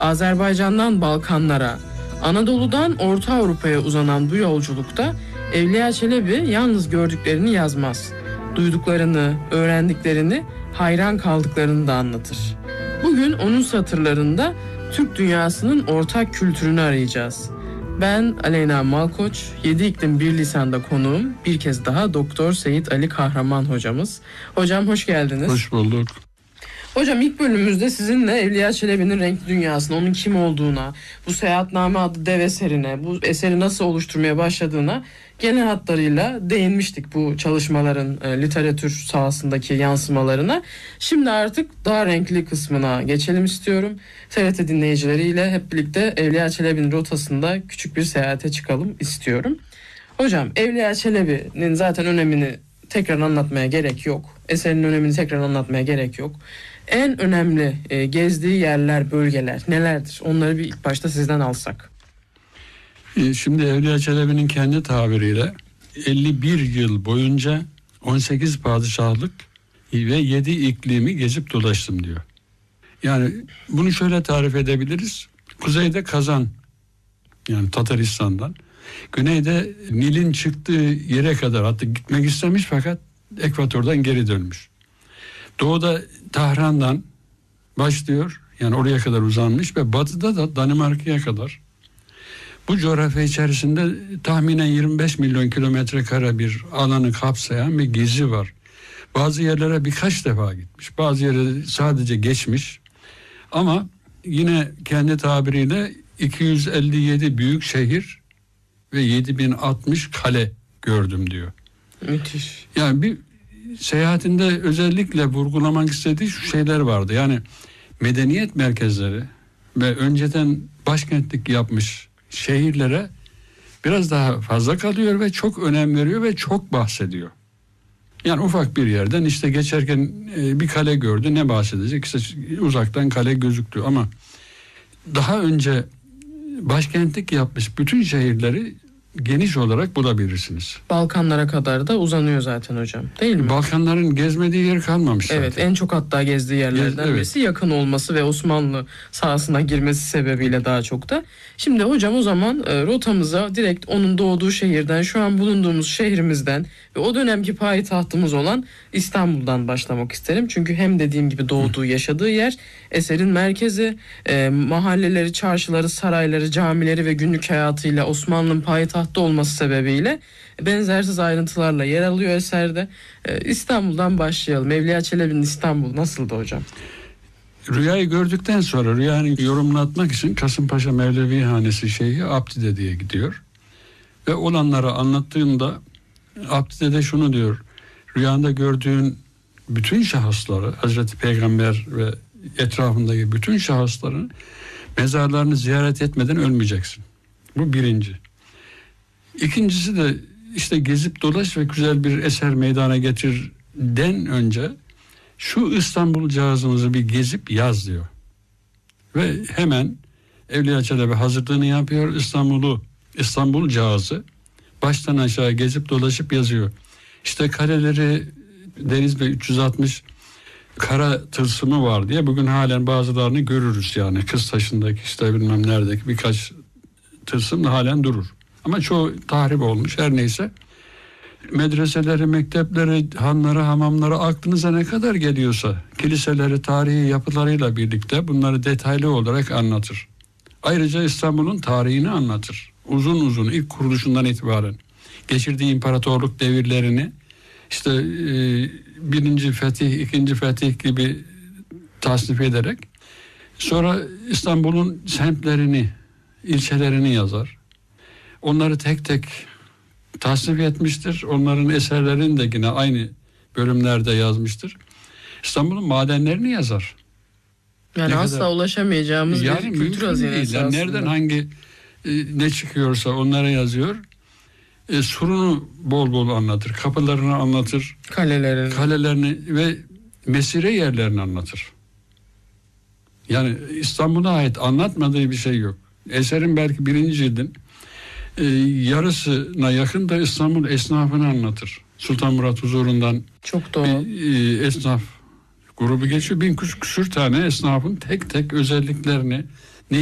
Azerbaycan'dan Balkanlara, Anadolu'dan Orta Avrupa'ya uzanan bu yolculukta Evliya Çelebi yalnız gördüklerini yazmaz. Duyduklarını, öğrendiklerini, hayran kaldıklarını da anlatır. Bugün onun satırlarında Türk dünyasının ortak kültürünü arayacağız. Ben Aleyna Malkoç, 7 iklim bir lisanda konuğum. Bir kez daha Doktor Seyit Ali Kahraman hocamız. Hocam hoş geldiniz. Hoş bulduk. Hocam ilk bölümümüzde sizinle Evliya Çelebi'nin renkli dünyasına, onun kim olduğuna, bu Seyahatname adlı dev eserine, bu eseri nasıl oluşturmaya başladığına genel hatlarıyla değinmiştik, bu çalışmaların literatür sahasındaki yansımalarına. Şimdi artık daha renkli kısmına geçelim istiyorum. TRT dinleyicileriyle hep birlikte Evliya Çelebi'nin rotasında küçük bir seyahate çıkalım istiyorum. Hocam Evliya Çelebi'nin zaten önemini tekrar anlatmaya gerek yok. Eserinin önemini tekrar anlatmaya gerek yok. En önemli gezdiği yerler, bölgeler nelerdir? Onları bir ilk başta sizden alsak. Şimdi Evliya Çelebi'nin kendi tabiriyle 51 yıl boyunca 18 padişahlık ve 7 iklimi gezip dolaştım diyor. Yani bunu şöyle tarif edebiliriz. Kuzeyde Kazan, yani Tataristan'dan, güneyde Nil'in çıktığı yere kadar hatta gitmek istemiş fakat ekvatordan geri dönmüş. Doğuda Tahran'dan başlıyor, yani oraya kadar uzanmış ve batıda da Danimarka'ya kadar. Bu coğrafya içerisinde tahminen 25 milyon kilometre kare bir alanı kapsayan bir gezi var. Bazı yerlere birkaç defa gitmiş, bazı yerlere sadece geçmiş. Ama yine kendi tabiriyle 257 büyük şehir ve 7060 kale gördüm diyor. Müthiş. Yani bir seyahatinde özellikle vurgulamak istediği şu şeyler vardı. Yani medeniyet merkezleri ve önceden başkentlik yapmış şehirlere biraz daha fazla kalıyor ve çok önem veriyor ve çok bahsediyor. Yani ufak bir yerden işte geçerken bir kale gördü, ne bahsedecek? İşte uzaktan kale gözüktü ama daha önce başkentlik yapmış bütün şehirleri geniş olarak bulabilirsiniz. Balkanlara kadar da uzanıyor zaten hocam, değil mi? Balkanların gezmediği yer kalmamış zaten. Evet, en çok hatta gezdiği yerlerden evet. birisi, yakın olması ve Osmanlı sahasına girmesi sebebiyle daha çok da. Şimdi hocam o zaman rotamıza direkt onun doğduğu şehirden, şu an bulunduğumuz şehrimizden ve o dönemki payitahtımız olan İstanbul'dan başlamak isterim. Çünkü hem dediğim gibi doğduğu, yaşadığı yer, eserin merkezi, mahalleleri, çarşıları, sarayları, camileri ve günlük hayatıyla Osmanlı'nın payitahtı olması sebebiyle benzersiz ayrıntılarla yer alıyor eserde. İstanbul'dan başlayalım. Evliya Çelebi'nin İstanbul nasıldı hocam? Rüyayı gördükten sonra rüyanın yorumlatmak için Kasımpaşa Mevlevi Hanesi Şeyhi Abdide diye gidiyor. Ve olanları anlattığında Abdide de şunu diyor: rüyanda gördüğün bütün şahısları, Hazreti Peygamber ve etrafındaki bütün şahısların mezarlarını ziyaret etmeden ölmeyeceksin. Bu birinci. İkincisi de işte gezip dolaş ve güzel bir eser meydana getirden önce şu İstanbul cihazımızı bir gezip yaz diyor. Ve hemen Evliya Çelebi hazırlığını yapıyor. İstanbul cihazı baştan aşağı gezip dolaşıp yazıyor. İşte kaleleri Deniz Bey 360 kara tılsımı var diye bugün halen bazılarını görürüz yani. Kıztaşı'ndaki işte bilmem neredeki birkaç tılsım da halen durur. Ama çoğu tahrip olmuş, her neyse. Medreseleri, mektepleri, hanları, hamamları aklınıza ne kadar geliyorsa kiliseleri, tarihi yapılarıyla birlikte bunları detaylı olarak anlatır. Ayrıca İstanbul'un tarihini anlatır. Uzun uzun ilk kuruluşundan itibaren geçirdiği imparatorluk devirlerini işte birinci fetih, ikinci fetih gibi tasnif ederek sonra İstanbul'un semtlerini, ilçelerini yazar. Onları tek tek tasnif etmiştir. Onların eserlerini de yine aynı bölümlerde yazmıştır. İstanbul'un madenlerini yazar. Yani asla kadar ulaşamayacağımız yani bir kültür hazinesi aslında. Nereden hangi ne çıkıyorsa onlara yazıyor. Surunu bol bol anlatır. Kapılarını anlatır. Kalelerini ve mesire yerlerini anlatır. Yani İstanbul'a ait anlatmadığı bir şey yok. Eserin belki birinci cildin yarısına yakın da İstanbul esnafını anlatır. Sultan Murat huzurundan çok doğal esnaf grubu geçiyor. 1000 küsur tane esnafın tek tek özelliklerini,